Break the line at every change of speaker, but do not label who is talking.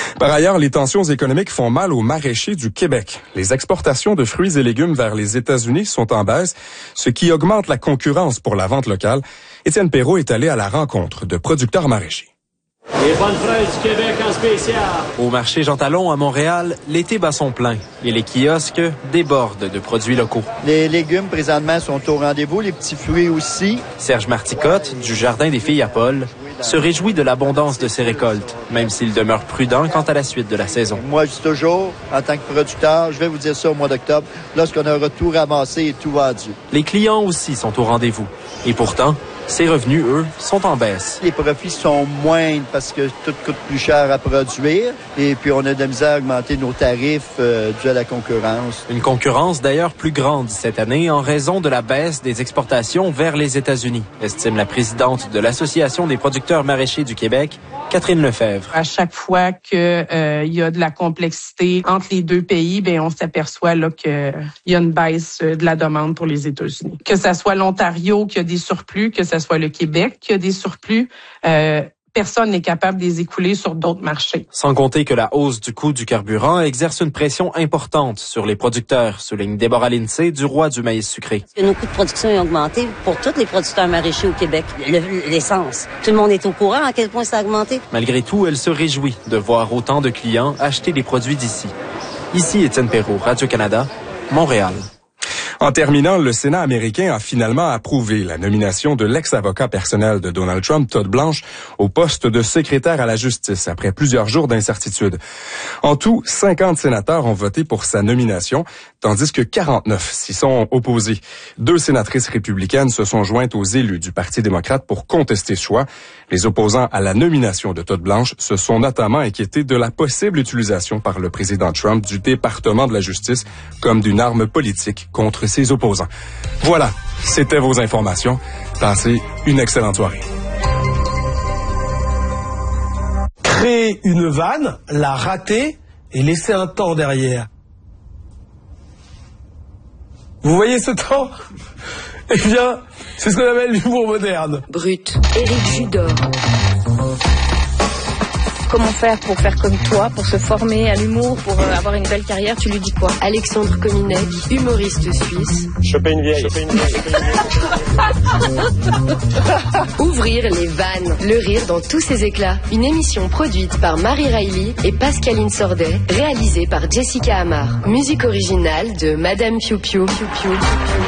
Par ailleurs, les tensions économiques font mal aux maraîchers du Québec. Les exportations de fruits et légumes vers les États-Unis sont en baisse, ce qui augmente la concurrence pour la vente locale. Étienne Perrault est allé à la rencontre de producteurs maraîchers.
Les bonnes fraises du Québec en spécial.
Au marché Jean Talon à Montréal, l'été bat son plein et les kiosques débordent de produits locaux.
Les légumes présentement sont au rendez-vous, les petits fruits aussi.
Serge Marticotte, du Jardin des Filles à Paul, se réjouit de l'abondance de ses récoltes, même s'il demeure prudent quant à la suite de la saison.
Moi, je dis toujours, en tant que producteur, je vais vous dire ça au mois d'octobre, lorsqu'on aura tout ramassé et tout vendu.
Les clients aussi sont au rendez-vous. Et pourtant, ses revenus, eux, sont en baisse.
Les profits sont moindres parce que tout coûte plus cher à produire. Et puis, on a de la misère à augmenter nos tarifs dû à la concurrence.
Une concurrence d'ailleurs plus grande cette année en raison de la baisse des exportations vers les États-Unis, estime la présidente de l'Association des producteurs maraîchers du Québec, Catherine Lefebvre.
À chaque fois qu'il y a de la complexité entre les deux pays, on s'aperçoit là qu'il y a une baisse de la demande pour les États-Unis. Que ça soit l'Ontario qui a des surplus, que ça soit le Québec qui a des surplus, personne n'est capable de les écouler sur d'autres marchés.
Sans compter que la hausse du coût du carburant exerce une pression importante sur les producteurs, souligne Déborah Lindsay du Roi du maïs sucré.
Nos coûts de production ont augmenté pour tous les producteurs maraîchers au Québec. L'essence. Tout le monde est au courant à quel point ça a augmenté.
Malgré tout, elle se réjouit de voir autant de clients acheter des produits d'ici. Ici Étienne Perrault, Radio-Canada, Montréal.
En terminant, le Sénat américain a finalement approuvé la nomination de l'ex-avocat personnel de Donald Trump, Todd Blanche, au poste de secrétaire à la justice après plusieurs jours d'incertitude. En tout, 50 sénateurs ont voté pour sa nomination, tandis que 49 s'y sont opposés. 2 sénatrices républicaines se sont jointes aux élus du Parti démocrate pour contester ce choix. Les opposants à la nomination de Todd Blanche se sont notamment inquiétés de la possible utilisation par le président Trump du département de la justice comme d'une arme politique contre ses opposants. Voilà, c'était vos informations. Passez une excellente soirée.
Créer une vanne, la rater et laisser un temps derrière. Vous voyez ce temps? Eh bien, c'est ce qu'on appelle l'humour moderne.
Brut. Éric Judor. Comment faire pour faire comme toi, pour se former à l'humour, pour avoir une belle carrière, tu lui dis quoi? Alexandre Kominek, humoriste suisse.
Choper une vieille.
Ouvrir les vannes, le rire dans tous ses éclats. Une émission produite par Marie Riley et Pascaline Sordet, réalisée par Jessica Amar. Musique originale de Madame Piu Piu.